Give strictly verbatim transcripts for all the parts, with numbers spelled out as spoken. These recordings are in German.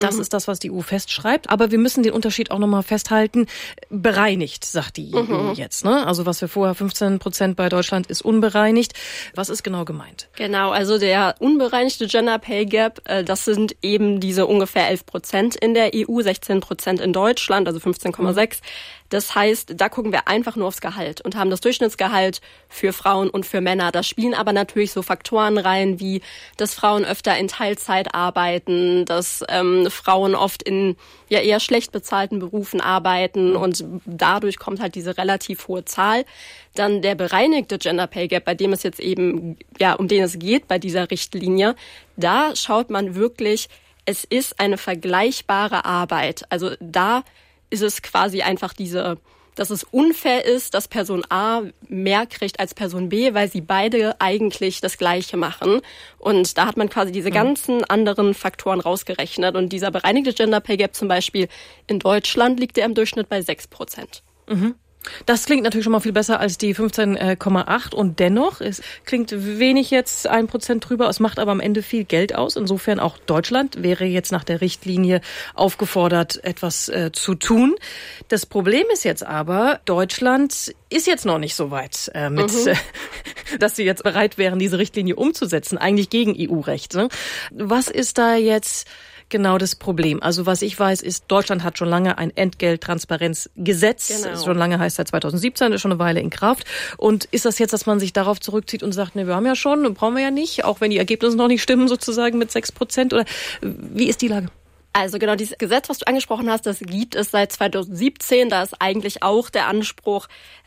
Das mhm. ist das, was die E U festschreibt. Aber wir müssen den Unterschied auch nochmal festhalten. Bereinigt, sagt die E U mhm. jetzt. Ne? Also was wir vorher fünfzehn Prozent bei Deutschland ist unbereinigt. Was ist genau gemeint? Genau, also der unbereinigte Gender Pay Gap, das sind eben diese ungefähr elf Prozent in der E U, sechzehn Prozent in Deutschland, also fünfzehn Komma sechs. Mhm. Das heißt, da gucken wir einfach nur aufs Gehalt und haben das Durchschnittsgehalt für Frauen und für Männer. Da spielen aber natürlich so Faktoren rein, wie dass Frauen öfter in Teilzeit arbeiten, dass ähm, Frauen oft in ja eher schlecht bezahlten Berufen arbeiten und dadurch kommt halt diese relativ hohe Zahl. Dann der bereinigte Gender Pay Gap, bei dem es jetzt eben, ja, um den es geht bei dieser Richtlinie, da schaut man wirklich, es ist eine vergleichbare Arbeit. Also da ist es quasi einfach diese, dass es unfair ist, dass Person A mehr kriegt als Person B, weil sie beide eigentlich das Gleiche machen. Und da hat man quasi diese ganzen anderen Faktoren rausgerechnet. Und dieser bereinigte Gender Pay Gap zum Beispiel in Deutschland liegt der im Durchschnitt bei sechs Prozent. Mhm. Das klingt natürlich schon mal viel besser als die fünfzehn Komma acht und dennoch, es klingt wenig jetzt ein Prozent drüber, es macht aber am Ende viel Geld aus. Insofern auch Deutschland wäre jetzt nach der Richtlinie aufgefordert, etwas äh, zu tun. Das Problem ist jetzt aber, Deutschland ist jetzt noch nicht so weit äh, mit, mhm. äh, dass sie jetzt bereit wären, diese Richtlinie umzusetzen, eigentlich gegen E U-Recht. Ne? Was ist da jetzt genau das Problem? Also was ich weiß, ist, Deutschland hat schon lange ein Entgelttransparenzgesetz. Genau. Schon lange heißt seit zweitausendsiebzehn, ist schon eine Weile in Kraft. Und ist das jetzt, dass man sich darauf zurückzieht und sagt, ne, wir haben ja schon, brauchen wir ja nicht, auch wenn die Ergebnisse noch nicht stimmen, sozusagen mit sechs Prozent? Oder wie ist die Lage? Also genau, dieses Gesetz, was du angesprochen hast, das gibt es seit zweitausendsiebzehn. Da ist eigentlich auch der Anspruch,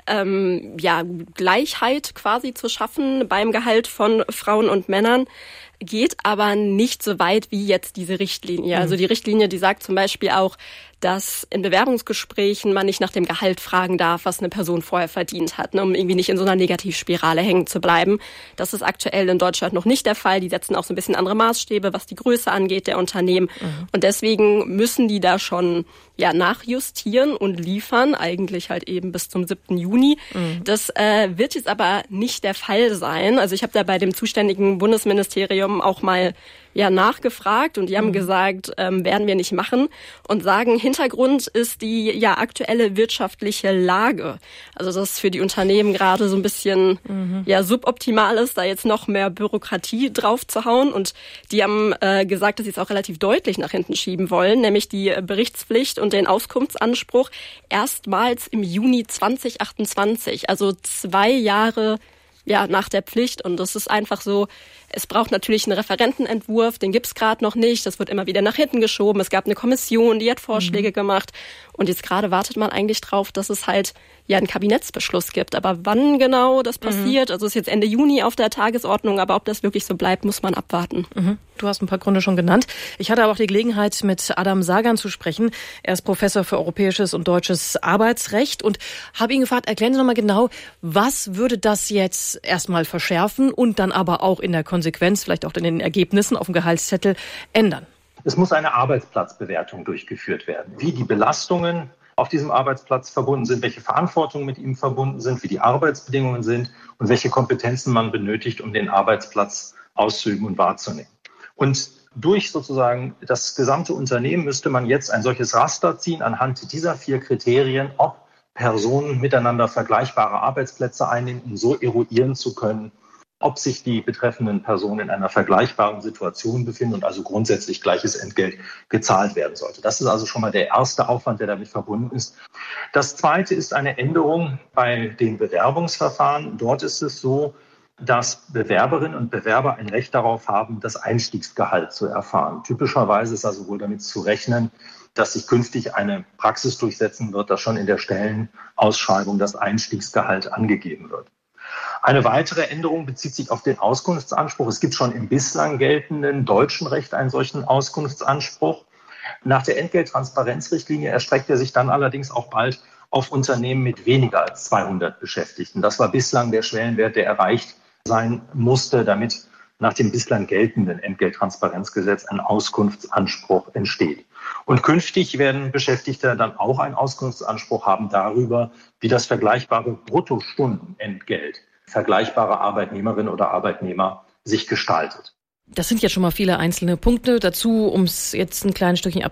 ähm, ja, Gleichheit quasi zu schaffen beim Gehalt von Frauen und Männern. Geht aber nicht so weit wie jetzt diese Richtlinie. Also die Richtlinie, die sagt zum Beispiel auch, dass in Bewerbungsgesprächen man nicht nach dem Gehalt fragen darf, was eine Person vorher verdient hat, ne, um irgendwie nicht in so einer Negativspirale hängen zu bleiben. Das ist aktuell in Deutschland noch nicht der Fall. Die setzen auch so ein bisschen andere Maßstäbe, was die Größe angeht der Unternehmen. Mhm. Und deswegen müssen die da schon ja nachjustieren und liefern, eigentlich halt eben bis zum siebten Juni. Mhm. Das äh, wird jetzt aber nicht der Fall sein. Also ich habe da bei dem zuständigen Bundesministerium auch mal ja nachgefragt und die haben mhm. gesagt, ähm, werden wir nicht machen und sagen, Hintergrund ist die ja aktuelle wirtschaftliche Lage. Also dass für die Unternehmen gerade so ein bisschen mhm. ja suboptimal ist, da jetzt noch mehr Bürokratie drauf zu hauen und die haben äh, gesagt, dass sie es auch relativ deutlich nach hinten schieben wollen, nämlich die Berichtspflicht und den Auskunftsanspruch erstmals im Juni zwanzig achtundzwanzig, also zwei Jahre ja nach der Pflicht und das ist einfach so, es braucht natürlich einen Referentenentwurf, den gibt's gerade noch nicht, das wird immer wieder nach hinten geschoben, es gab eine Kommission, die hat Vorschläge mhm. gemacht und jetzt gerade wartet man eigentlich drauf, dass es halt ja einen Kabinettsbeschluss gibt, aber wann genau das passiert, mhm. also ist jetzt Ende Juni auf der Tagesordnung, aber ob das wirklich so bleibt, muss man abwarten. Mhm. Du hast ein paar Gründe schon genannt. Ich hatte aber auch die Gelegenheit, mit Adam Sagan zu sprechen. Er ist Professor für europäisches und deutsches Arbeitsrecht und habe ihn gefragt, erklären Sie noch mal genau, was würde das jetzt erstmal verschärfen und dann aber auch in der Konsequenz, vielleicht auch in den Ergebnissen auf dem Gehaltszettel ändern? Es muss eine Arbeitsplatzbewertung durchgeführt werden, wie die Belastungen auf diesem Arbeitsplatz verbunden sind, welche Verantwortungen mit ihm verbunden sind, wie die Arbeitsbedingungen sind und welche Kompetenzen man benötigt, um den Arbeitsplatz auszuüben und wahrzunehmen. Und durch sozusagen das gesamte Unternehmen müsste man jetzt ein solches Raster ziehen anhand dieser vier Kriterien, ob Personen miteinander vergleichbare Arbeitsplätze einnehmen, um so eruieren zu können, ob sich die betreffenden Personen in einer vergleichbaren Situation befinden und also grundsätzlich gleiches Entgelt gezahlt werden sollte. Das ist also schon mal der erste Aufwand, der damit verbunden ist. Das zweite ist eine Änderung bei den Bewerbungsverfahren. Dort ist es so, dass Bewerberinnen und Bewerber ein Recht darauf haben, das Einstiegsgehalt zu erfahren. Typischerweise ist also wohl damit zu rechnen, dass sich künftig eine Praxis durchsetzen wird, dass schon in der Stellenausschreibung das Einstiegsgehalt angegeben wird. Eine weitere Änderung bezieht sich auf den Auskunftsanspruch. Es gibt schon im bislang geltenden deutschen Recht einen solchen Auskunftsanspruch. Nach der Entgelttransparenzrichtlinie erstreckt er sich dann allerdings auch bald auf Unternehmen mit weniger als zweihundert Beschäftigten. Das war bislang der Schwellenwert, der erreicht sein musste, damit nach dem bislang geltenden Entgelttransparenzgesetz ein Auskunftsanspruch entsteht. Und künftig werden Beschäftigte dann auch einen Auskunftsanspruch haben darüber, wie das vergleichbare Bruttostundenentgelt vergleichbare Arbeitnehmerinnen oder Arbeitnehmer sich gestaltet. Das sind ja schon mal viele einzelne Punkte. Dazu, um es jetzt ein kleines Stückchen ab